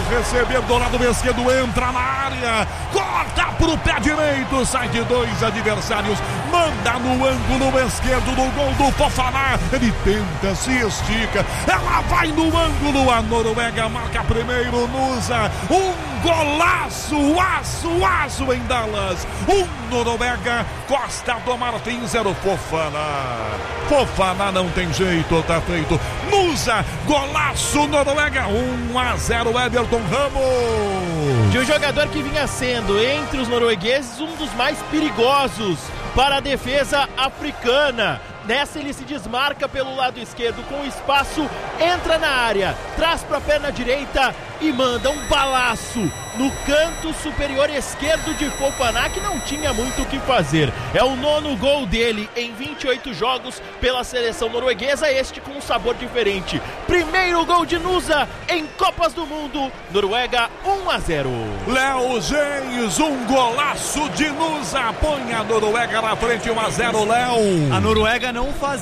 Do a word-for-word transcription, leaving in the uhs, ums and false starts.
receber do lado esquerdo, entra na área, corta pro pé direito, sai de dois adversários, manda no ângulo esquerdo do gol do Fofana. Ele tenta, se estica, ela vai no ângulo, a Noruega marca primeiro, Nusa, um golaço, aço, aço em Dallas, um Noruega, Costa do Marfim, zero Fofana. Fofana não tem jeito, tá feito. Nusa, golaço, Noruega, um a zero, Everton Ramos. De um jogador que vinha sendo, entre os noruegueses, um dos mais perigosos para a defesa africana. Nessa ele se desmarca pelo lado esquerdo com espaço, entra na área, traz para a perna direita e manda um balaço no canto superior esquerdo de Fofana, que não tinha muito o que fazer. É o nono gol dele em vinte e oito jogos pela seleção norueguesa, este com um sabor diferente. Primeiro gol de Nusa em Copas do Mundo, Noruega um a zero. Léo Geis, um golaço de Nusa, põe a Noruega na frente, um a zero, Léo. A Noruega não faz